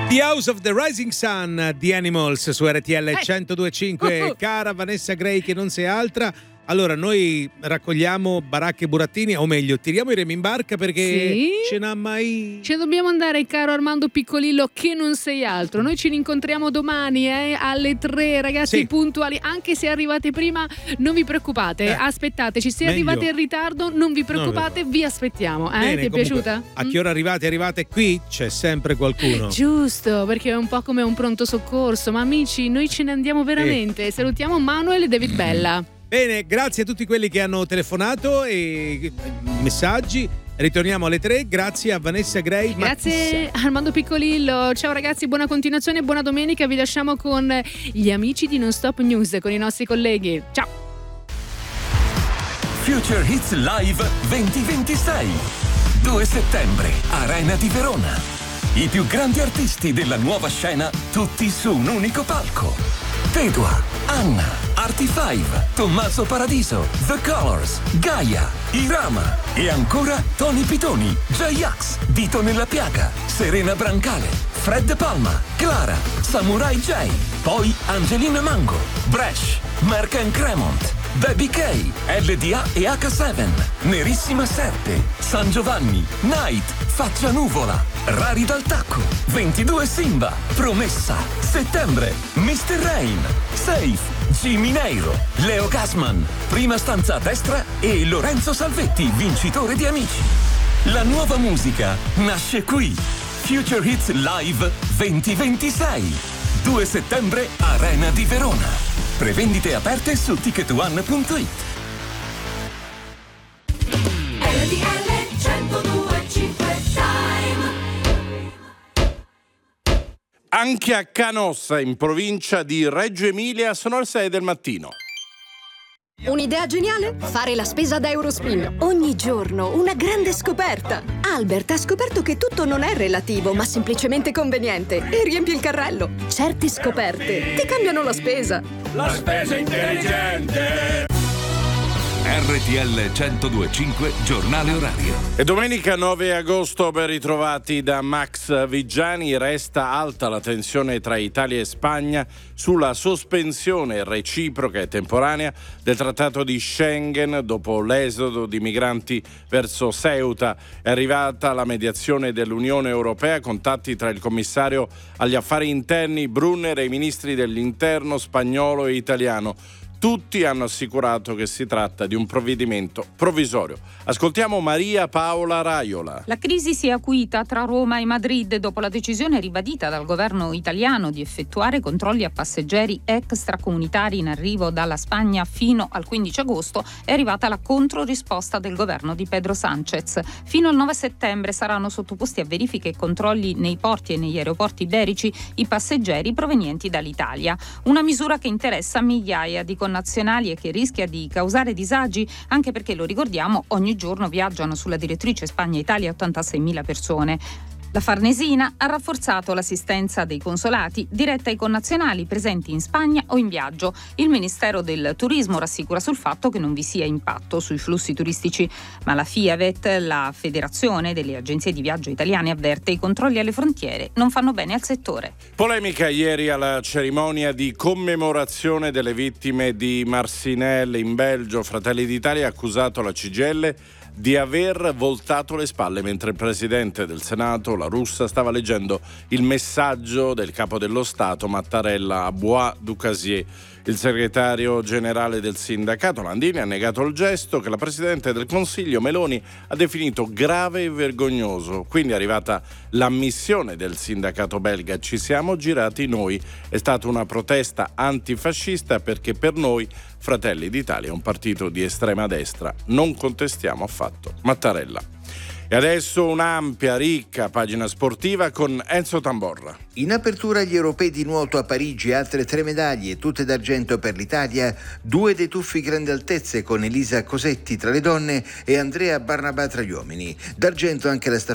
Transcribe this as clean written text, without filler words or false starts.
The House of the Rising Sun, The Animals su RTL 102.5. Cara Vanessa Gray, che non sei altra. Allora, noi raccogliamo baracche e burattini, o meglio, tiriamo i remi in barca perché ce n'ha mai. Ce dobbiamo andare, caro Armando Piccolillo, che non sei altro. Noi ci rincontriamo domani alle 3, ragazzi, puntuali. Anche se arrivate prima, non vi preoccupate, aspettateci. Se arrivate in ritardo, non vi preoccupate, vi aspettiamo. Bene, ti è piaciuta? A che ora arrivate? Arrivate qui? C'è sempre qualcuno. Giusto, perché è un po' come un pronto soccorso. Ma amici, noi ce ne andiamo veramente. Salutiamo Manuel e David Bella. Bene, grazie a tutti quelli che hanno telefonato e messaggi. Ritorniamo alle 3. Grazie a Vanessa Gray. Grazie Armando Piccolillo. Ciao ragazzi, buona continuazione, buona domenica. Vi lasciamo con gli amici di Non Stop News, con i nostri colleghi. Ciao. Future Hits Live 2026. 2 settembre, Arena di Verona. I più grandi artisti della nuova scena, tutti su un unico palco. Pedua, Anna, Artie5, Tommaso Paradiso, The Colors, Gaia, Irama e ancora Tony Pitoni, J-Ax, Dito nella Piaga, Serena Brancale, Fred Palma, Clara, Samurai J, poi Angelina Mango, Bresh, Mark Cremont, Baby K, LDA e H7, Nerissima Serpe, San Giovanni, Night, Faccia Nuvola, Rari dal Tacco, 22 Simba, Promessa, Settembre, Mr. Rain, Safe, Jimmy Neiro, Leo Gassman, Prima Stanza a Destra e Lorenzo Salvetti, vincitore di Amici. La nuova musica nasce qui. Future Hits Live 2026. 2 settembre, Arena di Verona. Prevendite aperte su ticketone.it. RTL 102.5 Anche a Canossa, in provincia di Reggio Emilia, sono le 6 del mattino. Un'idea geniale? Fare la spesa da Eurospin. Ogni giorno una grande scoperta. Albert ha scoperto che tutto non è relativo, ma semplicemente conveniente. E riempie il carrello. Certe scoperte ti cambiano la spesa. La spesa intelligente. RTL 102.5 Giornale Orario. E domenica 9 agosto, ben ritrovati da Max Vigiani. Resta alta la tensione tra Italia e Spagna sulla sospensione reciproca e temporanea del trattato di Schengen dopo l'esodo di migranti verso Ceuta. È arrivata la mediazione dell'Unione Europea, contatti tra il commissario agli affari interni Brunner e i ministri dell'interno spagnolo e italiano. Tutti hanno assicurato che si tratta di un provvedimento provvisorio. Ascoltiamo Maria Paola Raiola. La crisi si è acuita tra Roma e Madrid dopo la decisione ribadita dal governo italiano di effettuare controlli a passeggeri extracomunitari in arrivo dalla Spagna fino al 15 agosto. È arrivata la controrisposta del governo di Pedro Sánchez. Fino al 9 settembre saranno sottoposti a verifiche e controlli nei porti e negli aeroporti iberici i passeggeri provenienti dall'Italia. Una misura che interessa migliaia di connazionali e che rischia di causare disagi, anche perché, lo ricordiamo, ogni giorno viaggiano sulla direttrice Spagna-Italia 86.000 persone. La Farnesina ha rafforzato l'assistenza dei consolati diretta ai connazionali presenti in Spagna o in viaggio. Il Ministero del Turismo rassicura sul fatto che non vi sia impatto sui flussi turistici, ma la FIAVET, la Federazione delle Agenzie di Viaggio Italiane, avverte: i controlli alle frontiere non fanno bene al settore. Polemica ieri alla cerimonia di commemorazione delle vittime di Marcinelle in Belgio. Fratelli d'Italia ha accusato la CGIL di aver voltato le spalle mentre il presidente del Senato, La Russa, stava leggendo il messaggio del capo dello Stato Mattarella a Bois du Casier. Il segretario generale del sindacato Landini ha negato il gesto, che la presidente del Consiglio Meloni ha definito grave e vergognoso. Quindi è arrivata l'ammissione del sindacato belga: ci siamo girati noi, è stata una protesta antifascista perché per noi Fratelli d'Italia è un partito di estrema destra, non contestiamo affatto. Mattarella. E adesso un'ampia, ricca pagina sportiva con Enzo Tamborra. In apertura agli europei di nuoto a Parigi, altre 3 medaglie, tutte d'argento per l'Italia, 2 dei tuffi grandi altezze con Elisa Cosetti tra le donne e Andrea Barnabà tra gli uomini. D'argento anche la staffetta